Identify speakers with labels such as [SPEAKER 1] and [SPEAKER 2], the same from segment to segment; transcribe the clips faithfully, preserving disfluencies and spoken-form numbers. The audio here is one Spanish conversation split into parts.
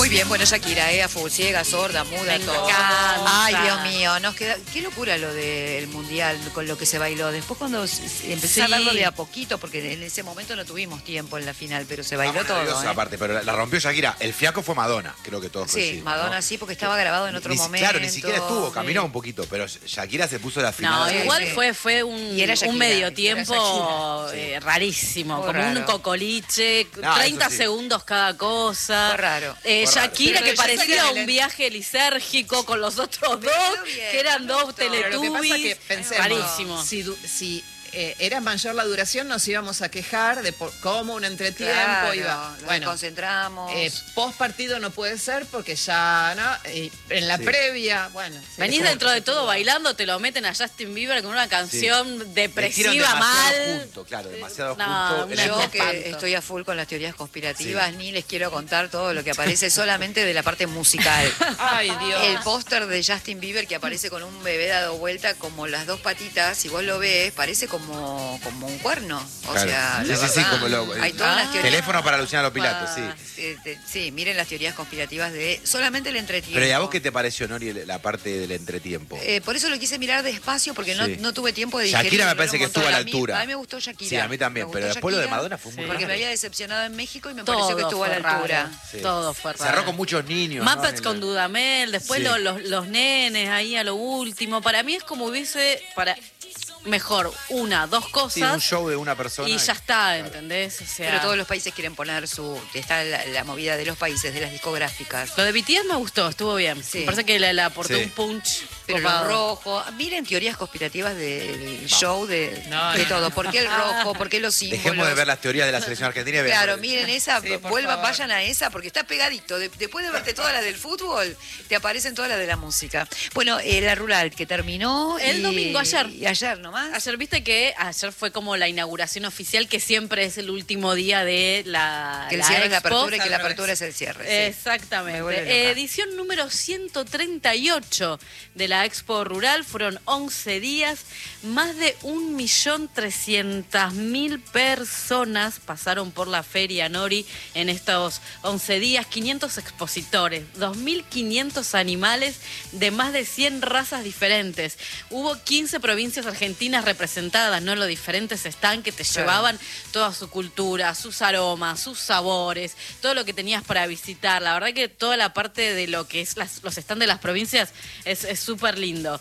[SPEAKER 1] Muy bien, bueno, Shakira, eh, a full, ciega, sorda, muda,
[SPEAKER 2] Me
[SPEAKER 1] todo.
[SPEAKER 2] encanta.
[SPEAKER 1] Ay, Dios mío, nos queda... Qué locura lo del Mundial, con lo que se bailó. Después cuando empecé
[SPEAKER 2] Sí.
[SPEAKER 1] a verlo de a poquito, porque en ese momento no tuvimos tiempo en la final, pero se bailó
[SPEAKER 3] Estamos
[SPEAKER 1] todo.
[SPEAKER 3] nerviosos
[SPEAKER 1] ¿eh?
[SPEAKER 3] aparte, pero la, la rompió Shakira. El fiaco fue Madonna, creo que todos
[SPEAKER 1] Sí,
[SPEAKER 3] coincidimos,
[SPEAKER 1] Madonna
[SPEAKER 3] ¿no?
[SPEAKER 1] sí, porque estaba grabado en otro
[SPEAKER 3] Ni-
[SPEAKER 1] momento.
[SPEAKER 3] Claro, ni siquiera estuvo, caminó
[SPEAKER 1] Sí.
[SPEAKER 3] un poquito, pero Shakira se puso la final.
[SPEAKER 2] No,
[SPEAKER 1] Sí,
[SPEAKER 2] igual
[SPEAKER 1] sí.
[SPEAKER 2] fue, fue un,
[SPEAKER 1] Y era Shakira,
[SPEAKER 2] un medio
[SPEAKER 1] y
[SPEAKER 2] tiempo
[SPEAKER 1] era Shakira.
[SPEAKER 2] eh, rarísimo,
[SPEAKER 1] Muy
[SPEAKER 2] como
[SPEAKER 1] raro.
[SPEAKER 2] un cocoliche,
[SPEAKER 3] No,
[SPEAKER 2] treinta
[SPEAKER 3] eso sí.
[SPEAKER 2] segundos cada cosa.
[SPEAKER 1] Fue raro.
[SPEAKER 2] Eh,
[SPEAKER 3] Fue raro.
[SPEAKER 2] Shakira,
[SPEAKER 1] Pero
[SPEAKER 2] que
[SPEAKER 1] yo sé
[SPEAKER 2] parecía
[SPEAKER 1] que
[SPEAKER 2] un
[SPEAKER 1] el-
[SPEAKER 2] viaje lisérgico con los otros
[SPEAKER 1] Pero
[SPEAKER 2] dos,
[SPEAKER 1] bien,
[SPEAKER 2] que eran
[SPEAKER 1] me
[SPEAKER 2] dos
[SPEAKER 1] gustó.
[SPEAKER 4] Pero lo que pasa es
[SPEAKER 2] teletubbies.
[SPEAKER 4] que pensemos,
[SPEAKER 2] Rarísimo.
[SPEAKER 4] si, du- si eh, era mayor la duración, nos íbamos a quejar de por, cómo un entretiempo
[SPEAKER 1] Claro,
[SPEAKER 4] iba.
[SPEAKER 1] nos
[SPEAKER 4] Bueno,
[SPEAKER 1] concentramos.
[SPEAKER 4] eh, post partido no puede ser porque ya, ¿no? Y en la
[SPEAKER 3] Sí.
[SPEAKER 4] previa, bueno. sí,
[SPEAKER 2] Venís
[SPEAKER 4] como
[SPEAKER 2] dentro
[SPEAKER 4] que
[SPEAKER 2] de
[SPEAKER 4] se
[SPEAKER 2] todo
[SPEAKER 4] pudo.
[SPEAKER 2] bailando, te lo meten a Justin Bieber con una canción
[SPEAKER 3] Metieron
[SPEAKER 2] depresiva
[SPEAKER 3] demasiado
[SPEAKER 2] mal.
[SPEAKER 3] junto, claro, demasiado
[SPEAKER 2] No,
[SPEAKER 3] junto.
[SPEAKER 2] una
[SPEAKER 3] Era
[SPEAKER 1] Yo
[SPEAKER 2] Yo
[SPEAKER 3] como-
[SPEAKER 1] que estoy a full con las teorías conspirativas, ni les quiero contar todo lo que aparece solamente de la parte musical.
[SPEAKER 4] Ay, Dios.
[SPEAKER 1] El póster de Justin Bieber que aparece con un bebé dado vuelta como las dos patitas, si vos lo ves, parece como, como un cuerno. O
[SPEAKER 3] Claro.
[SPEAKER 1] sea,
[SPEAKER 3] Sí,
[SPEAKER 1] la
[SPEAKER 3] sí, sí,
[SPEAKER 1] verdad,
[SPEAKER 3] como lo-
[SPEAKER 1] hay todas las
[SPEAKER 2] Ah.
[SPEAKER 1] teorías.
[SPEAKER 3] Teléfono para Luciano Pilato, sí.
[SPEAKER 1] Eh, te- Sí, miren las teorías conspirativas de solamente el entretiempo.
[SPEAKER 3] Pero ¿y a vos qué te pareció, Nori, la parte del entretiempo?
[SPEAKER 1] Eh, por eso lo quise mirar despacio porque no,
[SPEAKER 3] Sí.
[SPEAKER 1] no tuve tiempo de digerir.
[SPEAKER 3] Shakira me
[SPEAKER 1] pero
[SPEAKER 3] parece
[SPEAKER 1] un
[SPEAKER 3] que estuvo a la
[SPEAKER 1] montón. mí-
[SPEAKER 3] altura.
[SPEAKER 1] A mí me gustó Shakira.
[SPEAKER 3] Sí, a mí también,
[SPEAKER 1] Me
[SPEAKER 3] pero
[SPEAKER 1] gustó
[SPEAKER 3] después lo de
[SPEAKER 1] Shakira,
[SPEAKER 3] Madonna fue muy
[SPEAKER 2] Sí.
[SPEAKER 1] Porque
[SPEAKER 3] raro.
[SPEAKER 1] me había decepcionado en México y me
[SPEAKER 2] Todo
[SPEAKER 1] pareció que estuvo a la
[SPEAKER 2] fue raro.
[SPEAKER 1] altura.
[SPEAKER 3] Sí.
[SPEAKER 2] Todo fue raro.
[SPEAKER 3] Cerró con muchos niños. ¿no?
[SPEAKER 2] Muppets
[SPEAKER 3] En
[SPEAKER 2] con
[SPEAKER 3] el-
[SPEAKER 2] Dudamel, después
[SPEAKER 3] Sí.
[SPEAKER 2] lo- los, los nenes ahí a lo último. Para mí es como hubiese, para mejor, una, dos cosas
[SPEAKER 3] Sí, un show de una persona.
[SPEAKER 2] y ya está, ¿entendés? O sea,
[SPEAKER 1] Pero todos los países quieren poner su... Está la, la movida de los países, de las discográficas.
[SPEAKER 2] Lo de B T S me gustó, estuvo bien.
[SPEAKER 1] Sí.
[SPEAKER 2] Me parece que le, le aportó
[SPEAKER 3] Sí.
[SPEAKER 2] un punch.
[SPEAKER 1] Pero
[SPEAKER 2] copado.
[SPEAKER 1] lo rojo... Miren teorías conspirativas del show, de,
[SPEAKER 4] No,
[SPEAKER 1] de
[SPEAKER 4] no.
[SPEAKER 1] todo. ¿Por qué el rojo? ¿Por qué los símbolos?
[SPEAKER 3] Dejemos de ver las teorías de la selección argentina y veamos.
[SPEAKER 1] Claro, miren esa,
[SPEAKER 4] Sí, por
[SPEAKER 1] vuelvan,
[SPEAKER 4] favor.
[SPEAKER 1] vayan a esa, porque está pegadito. De- después de verte todas las del fútbol, te aparecen todas las de la música. Bueno, eh, la rural que terminó.
[SPEAKER 2] El
[SPEAKER 1] y-
[SPEAKER 2] domingo, ayer.
[SPEAKER 1] Y ayer nomás.
[SPEAKER 2] Ayer viste que ayer fue como la inauguración oficial, que siempre es el último día de la,
[SPEAKER 1] Que el
[SPEAKER 2] la
[SPEAKER 1] cierre es la
[SPEAKER 2] expo.
[SPEAKER 1] apertura y que la
[SPEAKER 4] Al revés.
[SPEAKER 1] apertura es el cierre. sí. Me
[SPEAKER 2] Exactamente.
[SPEAKER 1] vuelve loca.
[SPEAKER 2] Eh, edición número ciento treinta y ocho de la Expo Rural. Fueron once días. Más de un millón trescientas mil personas pasaron por la feria, Nori, en estos once días. quinientos expositores, dos mil quinientos animales de más de cien razas diferentes. Hubo quince provincias argentinas representadas, ¿no? Lo diferentes están que te
[SPEAKER 1] Claro.
[SPEAKER 2] llevaban toda su cultura, sus aromas, sus sabores, todo lo que tenías para visitar. La verdad que toda la parte de lo que es las- los stands de las provincias es súper lindo.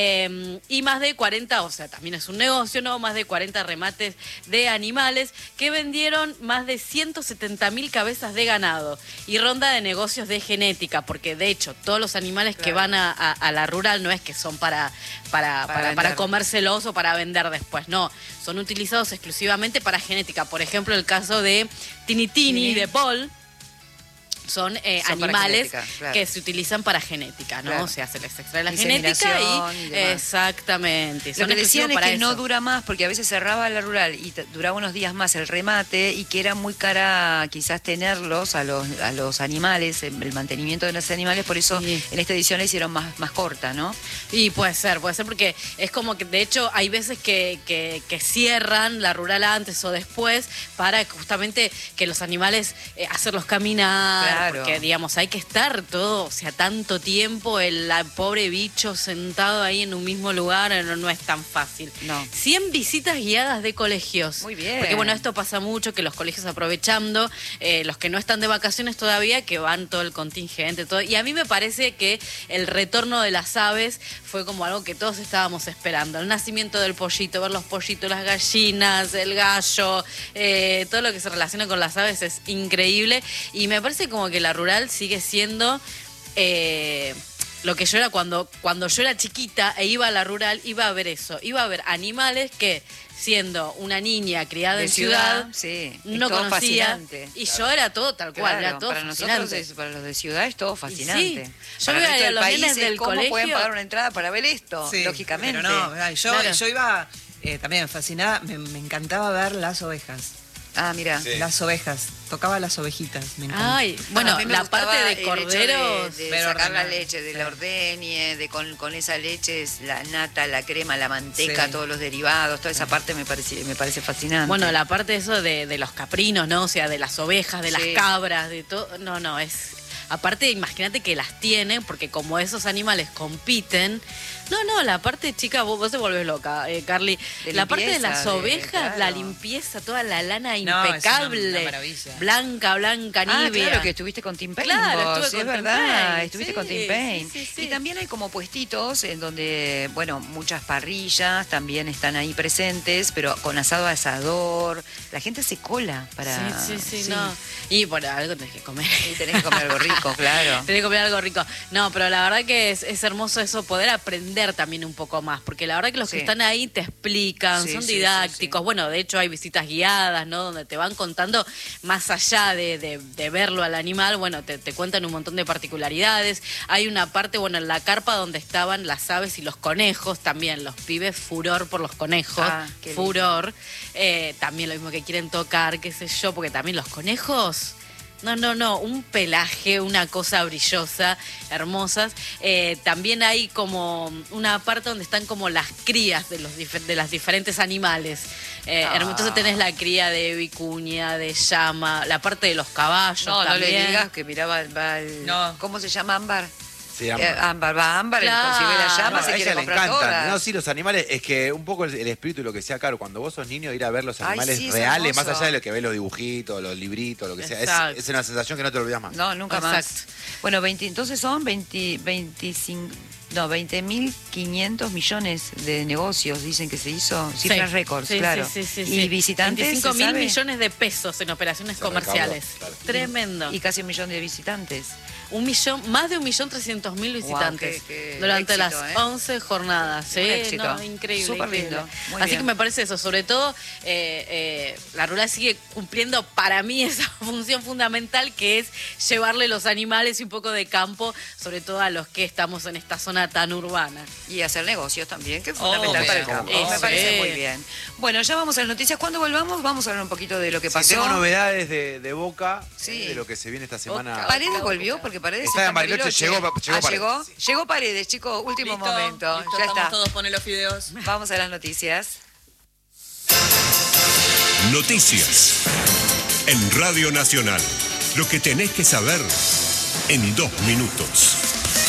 [SPEAKER 2] Eh, y más de cuarenta, o sea, también es un negocio, ¿no? Más de cuarenta remates de animales que vendieron más de ciento setenta mil cabezas de ganado y ronda de negocios de genética, porque de hecho todos los animales que
[SPEAKER 1] Claro.
[SPEAKER 2] van a, a- a la rural no es que son para, para,
[SPEAKER 1] Para
[SPEAKER 2] para,
[SPEAKER 1] vender.
[SPEAKER 2] para comérselos o para vender después, no. Son utilizados exclusivamente para genética. Por ejemplo, el caso de Tinitini y
[SPEAKER 1] Tini.
[SPEAKER 2] de Paul son, eh,
[SPEAKER 1] Son para
[SPEAKER 2] animales
[SPEAKER 1] genética, claro.
[SPEAKER 2] que se utilizan para genética, ¿no?
[SPEAKER 1] Claro.
[SPEAKER 2] O sea, se les extrae la genética
[SPEAKER 1] Inseminación y
[SPEAKER 2] y...
[SPEAKER 1] demás.
[SPEAKER 2] Exactamente.
[SPEAKER 1] Lo
[SPEAKER 2] son
[SPEAKER 1] que decían
[SPEAKER 2] exclusivos
[SPEAKER 1] es
[SPEAKER 2] para
[SPEAKER 1] que no
[SPEAKER 2] eso.
[SPEAKER 1] dura más, porque a veces cerraba la rural y te- duraba unos días más el remate y que era muy cara quizás tenerlos a los, a los animales, el el mantenimiento de los animales, por eso
[SPEAKER 2] Sí.
[SPEAKER 1] en esta edición la hicieron más, más corta, ¿no?
[SPEAKER 2] Y puede ser, puede ser porque es como que de hecho hay veces que, que, que cierran la rural antes o después para justamente que los animales eh, hacerlos caminar,
[SPEAKER 1] Claro.
[SPEAKER 2] porque digamos hay que estar todo, o sea, tanto tiempo el la- pobre bicho sentado ahí en un mismo lugar no, no es tan fácil.
[SPEAKER 1] No.
[SPEAKER 2] cien visitas guiadas de colegios.
[SPEAKER 1] Muy bien.
[SPEAKER 2] Porque bueno, esto pasa mucho, que los colegios aprovechando, eh, los que no están de vacaciones todavía, que van todo el contingente, todo. Y a mí me parece que el retorno de las aves fue como algo que todos estábamos esperando. El nacimiento del pollito, ver los pollitos, las gallinas, el gallo, eh, todo lo que se relaciona con las aves es increíble. Y me parece como que la rural sigue siendo... eh, lo que yo era cuando, cuando yo era chiquita e iba a la rural, iba a ver eso, iba a ver animales que, siendo una niña criada
[SPEAKER 1] De
[SPEAKER 2] en ciudad,
[SPEAKER 1] sí, es
[SPEAKER 2] no
[SPEAKER 1] todo
[SPEAKER 2] conocía.
[SPEAKER 1] fascinante.
[SPEAKER 2] Y yo era todo tal cual,
[SPEAKER 1] Claro,
[SPEAKER 2] era todo
[SPEAKER 1] para
[SPEAKER 2] fascinante.
[SPEAKER 1] nosotros, es- para los de ciudad es todo fascinante.
[SPEAKER 2] sí, yo
[SPEAKER 1] Para el
[SPEAKER 2] veo
[SPEAKER 1] resto
[SPEAKER 2] a
[SPEAKER 1] del
[SPEAKER 2] los
[SPEAKER 1] país
[SPEAKER 2] nenes
[SPEAKER 1] es
[SPEAKER 2] del
[SPEAKER 1] cómo
[SPEAKER 2] colegio.
[SPEAKER 1] pueden pagar una entrada para ver esto,
[SPEAKER 4] Sí,
[SPEAKER 1] lógicamente.
[SPEAKER 4] Pero no, ay, yo,
[SPEAKER 2] Claro.
[SPEAKER 4] yo iba eh, también fascinada, me, me encantaba ver las ovejas.
[SPEAKER 1] Ah, mira.
[SPEAKER 3] Sí.
[SPEAKER 4] Las ovejas, tocaba las ovejitas, me encanta.
[SPEAKER 2] Ay, bueno,
[SPEAKER 1] A mí me
[SPEAKER 2] la
[SPEAKER 1] gustaba
[SPEAKER 2] parte de
[SPEAKER 1] el hecho
[SPEAKER 2] corderos.
[SPEAKER 1] de, de
[SPEAKER 4] Ver
[SPEAKER 1] sacar la
[SPEAKER 4] ordenar.
[SPEAKER 1] leche, de
[SPEAKER 4] Sí.
[SPEAKER 1] la ordeñe, de con, con esa leche, es la nata, la crema, la manteca,
[SPEAKER 4] Sí.
[SPEAKER 1] todos los derivados, toda esa parte me parece, me parece fascinante.
[SPEAKER 2] Bueno, la parte de eso de, de los caprinos, ¿no? O sea, de las ovejas, de las
[SPEAKER 1] Sí.
[SPEAKER 2] cabras, de todo. No, no, es. aparte imagínate que las tienen, porque como esos animales compiten, no, no, la parte, chica, vos, vos te volvés loca, eh, Carly,
[SPEAKER 1] De
[SPEAKER 2] la parte de
[SPEAKER 1] limpieza,
[SPEAKER 2] las
[SPEAKER 1] de-
[SPEAKER 2] ovejas,
[SPEAKER 1] claro.
[SPEAKER 2] la limpieza, toda la lana
[SPEAKER 4] No, es una-
[SPEAKER 2] impecable,
[SPEAKER 4] una maravilla.
[SPEAKER 2] blanca, blanca,
[SPEAKER 1] Ah,
[SPEAKER 2] nivea.
[SPEAKER 1] claro, que estuviste con Tim Payne.
[SPEAKER 2] Claro,
[SPEAKER 1] vos,
[SPEAKER 2] estuve
[SPEAKER 1] sí,
[SPEAKER 2] con
[SPEAKER 1] es
[SPEAKER 2] Tim
[SPEAKER 1] verdad,
[SPEAKER 2] Payne,
[SPEAKER 1] estuviste
[SPEAKER 2] sí,
[SPEAKER 1] con Tim Payne.
[SPEAKER 2] sí, sí, sí.
[SPEAKER 1] Y también hay como puestitos en donde, bueno, muchas parrillas también están ahí presentes, pero con asado a asador. La gente se cola para...
[SPEAKER 2] Sí, sí, sí, no. Y por algo tenés que comer.
[SPEAKER 1] Y tenés que comer algo rico, claro.
[SPEAKER 2] Tenés que comer algo rico. No, pero la verdad que es, es hermoso eso, poder aprender también un poco más, porque la verdad que los
[SPEAKER 1] Sí.
[SPEAKER 2] que están ahí te explican,
[SPEAKER 1] Sí,
[SPEAKER 2] son
[SPEAKER 1] sí, sí,
[SPEAKER 2] didácticos.
[SPEAKER 1] sí.
[SPEAKER 2] Bueno, de hecho hay visitas guiadas, ¿no? Donde te van contando, más allá de, de- de verlo al animal, bueno, te, te cuentan un montón de particularidades. Hay una parte, bueno, en la carpa donde estaban las aves y los conejos también, los pibes furor por los conejos,
[SPEAKER 1] Ah, qué lindo.
[SPEAKER 2] furor. Eh, también lo mismo que quieren tocar, qué sé yo, porque también los conejos... No, no, no, un pelaje, una cosa brillosa, hermosas. Eh, también hay como una parte donde están como las crías de los dif- de las diferentes animales. Eh,
[SPEAKER 1] Ah.
[SPEAKER 2] Entonces tenés la cría de vicuña, de llama, la parte de los caballos
[SPEAKER 1] No, no
[SPEAKER 2] también.
[SPEAKER 1] le digas que miraba va el...
[SPEAKER 4] No.
[SPEAKER 1] ¿Cómo se llama Ámbar?
[SPEAKER 3] Sí, Ámbar.
[SPEAKER 1] Eh, Ámbar, va Ámbar,
[SPEAKER 2] Claro.
[SPEAKER 1] el consigue la llama,
[SPEAKER 3] No,
[SPEAKER 1] se
[SPEAKER 3] a
[SPEAKER 1] quiere
[SPEAKER 3] ella le
[SPEAKER 1] comprar
[SPEAKER 3] encantan.
[SPEAKER 1] todas.
[SPEAKER 3] No, sí, los animales, es que un poco el, el espíritu y lo que sea, claro, cuando vos sos niño, ir a ver los
[SPEAKER 1] Ay,
[SPEAKER 3] animales
[SPEAKER 1] sí, es
[SPEAKER 3] reales, más
[SPEAKER 1] hermoso.
[SPEAKER 3] allá de lo que ves los dibujitos, los libritos, lo que sea,
[SPEAKER 2] Exacto.
[SPEAKER 3] es, es una sensación que no te olvidas más.
[SPEAKER 1] No, nunca
[SPEAKER 2] Exacto.
[SPEAKER 1] más. Bueno, veinte, entonces son veinte, veinticinco, no, veinte mil quinientos millones de negocios, dicen que se hizo. Cifras
[SPEAKER 2] Sí,
[SPEAKER 1] récords,
[SPEAKER 2] sí,
[SPEAKER 1] claro.
[SPEAKER 2] sí, sí, sí,
[SPEAKER 1] y
[SPEAKER 2] sí.
[SPEAKER 1] visitantes,
[SPEAKER 2] veinticinco
[SPEAKER 1] ¿se
[SPEAKER 2] mil
[SPEAKER 1] sabe?
[SPEAKER 2] millones de pesos en operaciones
[SPEAKER 3] Se
[SPEAKER 2] comerciales.
[SPEAKER 3] recaudó, claro.
[SPEAKER 2] Tremendo.
[SPEAKER 1] Y casi un millón de visitantes.
[SPEAKER 2] Un millón, más de un millón trescientos mil visitantes
[SPEAKER 1] qué- qué
[SPEAKER 2] durante
[SPEAKER 1] éxito,
[SPEAKER 2] las
[SPEAKER 1] ¿eh?
[SPEAKER 2] once jornadas. Sí,
[SPEAKER 1] Un éxito.
[SPEAKER 2] no, increíble.
[SPEAKER 1] Súper
[SPEAKER 2] increíble.
[SPEAKER 1] lindo, muy
[SPEAKER 2] Así
[SPEAKER 1] bien.
[SPEAKER 2] que me parece eso, sobre todo eh, eh, la rural sigue cumpliendo para mí esa función fundamental que es llevarle los animales y un poco de campo, sobre todo a los que estamos en esta zona tan urbana.
[SPEAKER 1] Y hacer negocios también, que es fundamental
[SPEAKER 4] Obvio.
[SPEAKER 1] para el campo.
[SPEAKER 2] Oh,
[SPEAKER 1] Me
[SPEAKER 2] sí.
[SPEAKER 1] parece muy bien. Bueno, ya vamos a las noticias. Cuando volvamos, vamos a hablar un poquito de lo que
[SPEAKER 3] Sí,
[SPEAKER 1] pasó.
[SPEAKER 3] tengo novedades de, de Boca,
[SPEAKER 1] Sí.
[SPEAKER 3] eh, de lo que se viene esta semana.
[SPEAKER 2] Boca.
[SPEAKER 1] Paredes volvió, porque Paredes
[SPEAKER 3] Está en Bariloche,
[SPEAKER 1] Bariloche.
[SPEAKER 3] llegó- llegó
[SPEAKER 1] Ah,
[SPEAKER 3] Paredes.
[SPEAKER 1] llegó, llegó Paredes, chicos, último
[SPEAKER 4] Listo,
[SPEAKER 1] momento.
[SPEAKER 4] listo,
[SPEAKER 1] ya
[SPEAKER 4] estamos
[SPEAKER 1] está.
[SPEAKER 4] todos, ponen los fideos.
[SPEAKER 1] Vamos a las noticias.
[SPEAKER 5] Noticias. En Radio Nacional. Lo que tenés que saber en dos minutos.